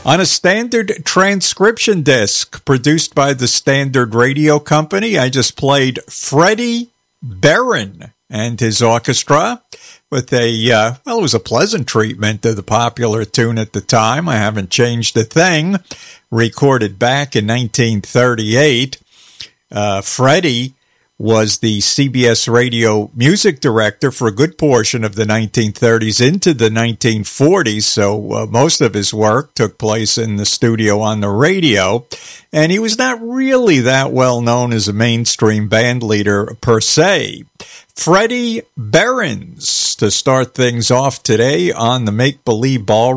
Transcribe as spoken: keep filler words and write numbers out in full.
On a standard transcription disc produced by the Standard Radio Company, I just played Freddie Barron and his orchestra with a, uh, well, it was a pleasant treatment of the popular tune at the time. I haven't changed a thing. Recorded back in nineteen thirty-eight. Uh, Freddie was the C B S radio music director for a good portion of the nineteen thirties into the nineteen forties, so uh, most of his work took place in the studio on the radio, and he was not really that well known as a mainstream band leader per se. Freddie Behrens to start things off today on the Make Believe Ballroom.